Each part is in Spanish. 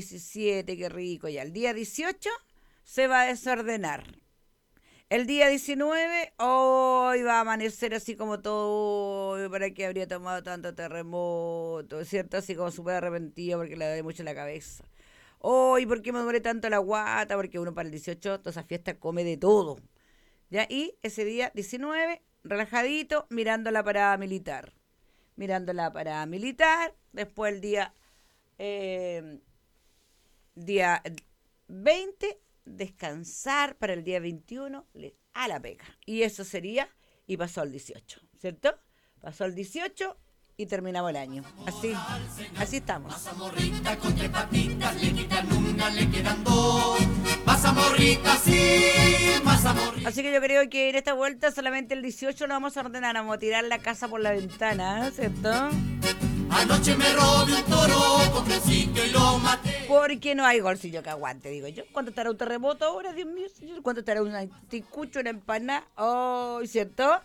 17, qué rico. Ya el día 18 se va a desordenar. El día 19, hoy va a amanecer así como todo, ¿para qué habría tomado tanto terremoto? ¿Cierto? Así como súper arrepentido porque le duele mucho la cabeza. Hoy, ¿por qué me duele tanto la guata? Porque uno para el 18, toda esa fiesta come de todo. ¿Ya? Y ese día 19, relajadito, mirando la parada militar. Mirando la parada militar. Después el eh, día 20, descansar para el día 21 a la pega. Y eso sería, y pasó el 18, ¿cierto? Pasó el 18 y terminamos el año. Así estamos. Masa morrita con tres patitas, le quitan una, le quedan dos. Masa morrita, sí, masa morrita. Así que yo creo que en esta vuelta solamente el 18 lo vamos a ordenar, vamos a tirar la casa por la ventana, ¿cierto? Anoche me robé un toro con un sitio y lo maté. Porque no hay bolsillo que aguante, digo yo. ¿Cuánto estará un terremoto ahora, Dios mío, señor? ¿Cuánto estará un anticucho, una empanada? Oh, ¿cierto?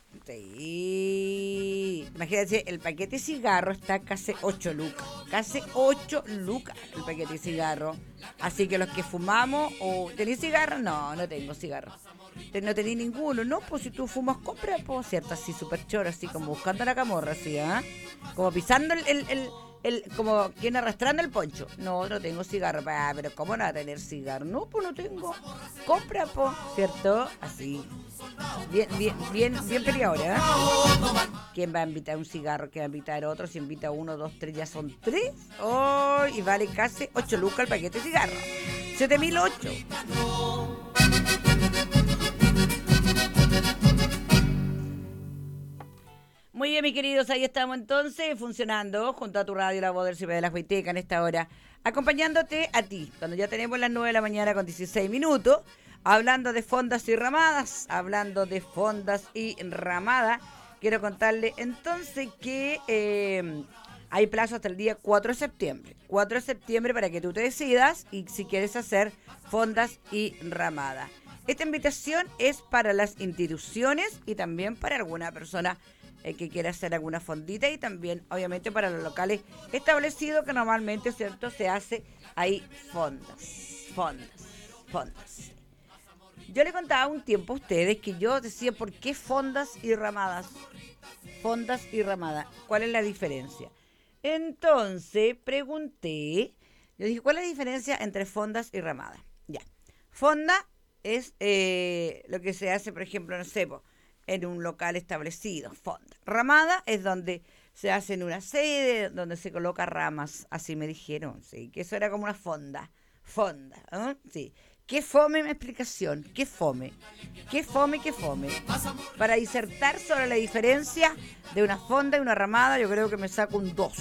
Sí. Imagínense, el paquete de cigarro está casi 8 lucas. Casi 8 lucas el paquete de cigarro. Así que los que fumamos, o ¿tenéis cigarro? No, no tengo cigarro. No tenéis ninguno, ¿no? Pues si tú fumas, compra, pues, ¿cierto? Así, súper choro, así como buscando la camorra, así, ¿ah? Como pisando como quien arrastrando el poncho. No, no tengo cigarro. Pero ¿cómo no va a tener cigarro? No, pues no tengo. Compra, pues, ¿cierto? Así. Bien peleadora, ¿eh? ¿Quién va a invitar un cigarro? ¿Quién va a invitar otro? Si invita uno, dos, tres, ya son tres. Oh, y vale casi 8 lucas el paquete de cigarro. 7.008. Muy bien, mis queridos, ahí estamos entonces funcionando junto a tu radio, la voz del CIPE de la Huayteca en esta hora, acompañándote a ti, cuando ya tenemos las 9 de la mañana con 16 minutos, hablando de fondas y ramadas, quiero contarle entonces que hay plazo hasta el día 4 de septiembre, 4 de septiembre para que tú te decidas y si quieres hacer fondas y ramadas. Esta invitación es para las instituciones y también para alguna persona que quiera hacer alguna fondita y también obviamente para los locales establecidos que normalmente, ¿cierto?, se hace ahí fondas. Yo le contaba un tiempo a ustedes que yo decía, ¿por qué fondas y ramadas? Fondas y ramadas, ¿cuál es la diferencia? Entonces pregunté, yo dije, ¿cuál es la diferencia entre fondas y ramadas? Ya, fonda es lo que se hace, por ejemplo, no sé, en un local establecido, fonda. Ramada es donde se hace en una sede, donde se coloca ramas, así me dijeron, sí, que eso era como una fonda, ¿eh? Sí. Qué fome mi explicación, qué fome. Para disertar sobre la diferencia de una fonda y una ramada, yo creo que me saco un 2.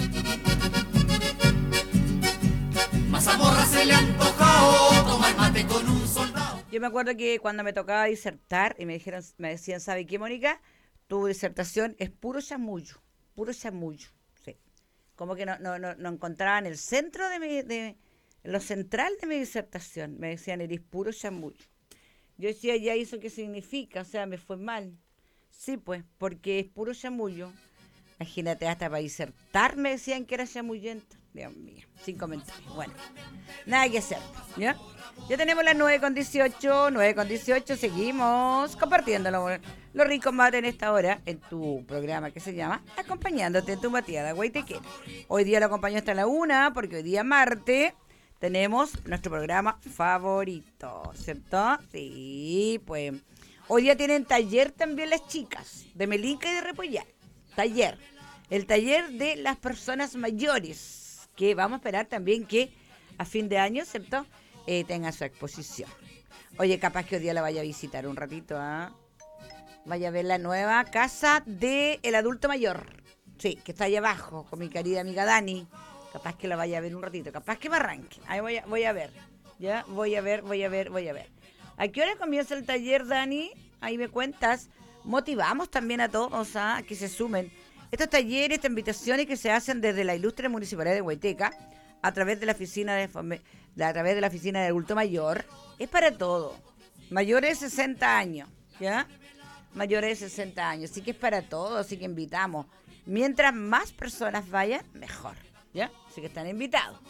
Mazamorra se le ha antojado tomar mate con un soldado. Yo me acuerdo que cuando me tocaba disertar y me decían, ¿sabe qué, Mónica? Tu disertación es puro chamullo, sí. Como que no encontraba en el centro de lo central de mi disertación. Me decían, eres puro chamullo. Yo decía, ¿ya eso qué significa? O sea, me fue mal. Sí, pues, porque es puro chamullo. Imagínate, hasta para disertar me decían que era chamullento. Dios mío, sin comentarios. Bueno, nada que hacer, ¿ya? Ya tenemos las 9:18, seguimos compartiendo los ricos mates en esta hora, en tu programa que se llama Acompañándote en tu mateada guaytequera. Hoy día lo acompaño hasta la 1, porque hoy día martes tenemos nuestro programa favorito, ¿cierto? Sí, pues. Hoy día tienen taller también las chicas, de Melica y de Repollar. Taller. El taller de las personas mayores, que vamos a esperar también que a fin de año, ¿cierto?, tenga su exposición. Oye, capaz que hoy día la vaya a visitar un ratito, ¿ah? Vaya a ver la nueva casa del adulto mayor. Sí, que está allá abajo, con mi querida amiga Dani. Capaz que la vaya a ver un ratito, capaz que me arranque. Ahí voy a ver. Ya, voy a ver. ¿A qué hora comienza el taller, Dani? Ahí me cuentas. Motivamos también a todos a que se sumen. Estos talleres, estas invitaciones que se hacen desde la ilustre Municipalidad de Huayteca, a través de la oficina de adulto mayor, es para todo. Mayores de 60 años, ¿ya? Mayores de 60 años, así que es para todo, así que invitamos. Mientras más personas vayan, mejor, ¿ya? Así que están invitados.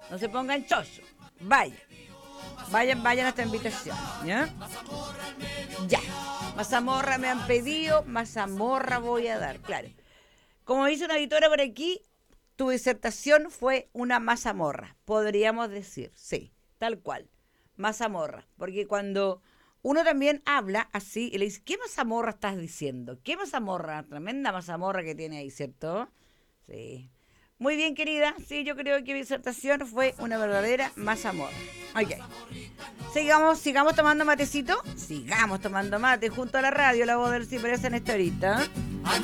No se pongan chocho. Vayan a esta invitación. ¿Ya? Ya. Mazamorra me han pedido, mazamorra voy a dar, claro. Como dice una editora por aquí, tu disertación fue una mazamorra, podríamos decir, sí, tal cual, mazamorra. Porque cuando uno también habla así y le dice, ¿qué mazamorra estás diciendo? ¿Qué mazamorra? Tremenda mazamorra que tiene ahí, ¿cierto? Sí. Muy bien, querida. Sí, yo creo que mi disertación fue una verdadera mazamorra. Ok. Sigamos tomando matecito. Sigamos tomando mate junto a la radio, la voz del ciprés en esta horita.